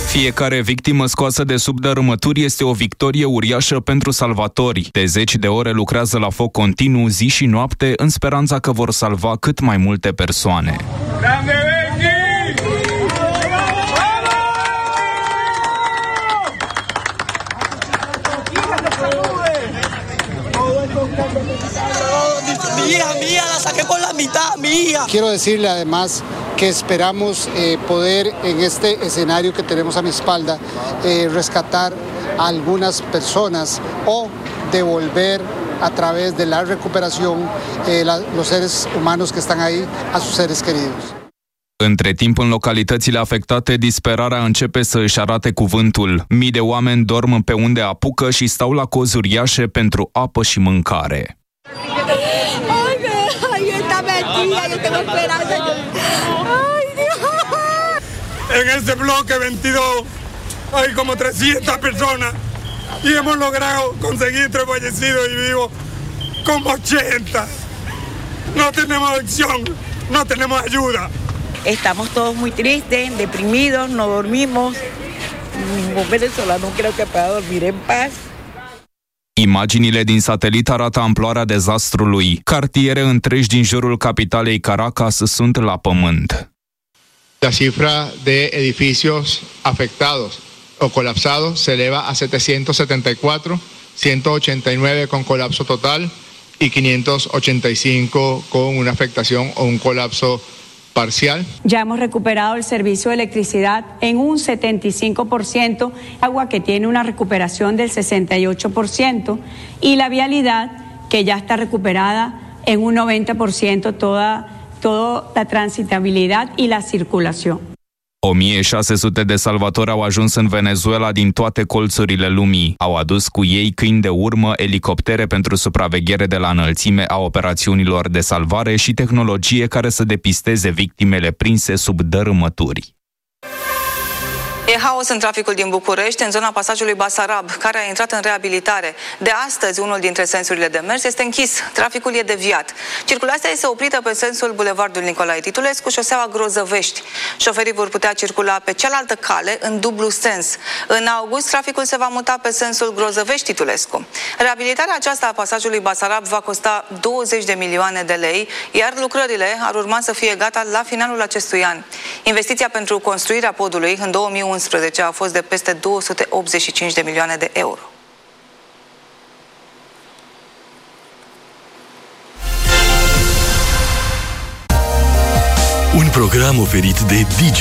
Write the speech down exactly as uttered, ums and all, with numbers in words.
Fiecare victimă scoasă de sub dărâmături este o victorie uriașă pentru salvatori. De zeci de ore lucrează la foc continuu, zi și noapte, în speranța că vor salva cât mai multe persoane. Mi hija, mi hija, la saqué por la mitad, mi hija. Quiero decirle además que esperamos eh, poder en este escenario que tenemos a mi espalda eh, rescatar a algunas personas o devolver a través de la recuperación eh, la, los seres humanos que están ahí a sus seres queridos. Între timp, în localitățile afectate, disperarea începe să își arate cuvântul. Mii de oameni dorm pe unde apucă și stau la cozi uriașe pentru apă și mâncare. En este bloque veintidós hay como trescientas personas y hemos logrado conseguir tres fallecidos y vivos como ochenta. No tenemos acción, no tenemos ayuda. Estamos todos muy tristes, deprimidos, no dormimos. Ningún venezolano creo que pueda dormir en paz. Imaginile din satelit arată amploarea dezastrului. Cartiere întregi din jurul capitalei Caracas sunt la pământ. La cifra de edificios afectados o colapsados se eleva a setecientos setenta y cuatro, ciento ochenta y nueve con colapso total y quinientos ochenta y cinco con una afectación o un colapso parcial. Ya hemos recuperado el servicio de electricidad en un setenta y cinco por ciento, agua que tiene una recuperación del sesenta y ocho por ciento y la vialidad que ya está recuperada en un noventa por ciento toda, toda la transitabilidad y la circulación. o mie șase sute de salvatori au ajuns în Venezuela din toate colțurile lumii. Au adus cu ei câini de urmă, elicoptere pentru supraveghere de la înălțime a operațiunilor de salvare și tehnologie care să depisteze victimele prinse sub dărâmături. E haos în traficul din București, în zona pasajului Basarab, care a intrat în reabilitare. De astăzi, unul dintre sensurile de mers este închis. Traficul e deviat. Circulația este oprită pe sensul Bulevardul Nicolae Titulescu, șoseaua Grozăvești. Șoferii vor putea circula pe cealaltă cale, în dublu sens. În august, traficul se va muta pe sensul Grozăvești-Titulescu. Reabilitarea aceasta a pasajului Basarab va costa douăzeci de milioane de lei, iar lucrările ar urma să fie gata la finalul acestui an. Investiția pentru construirea podului în două mii unsprezece a fost de peste două sute optzeci și cinci de milioane de euro. Un program oferit de Digi.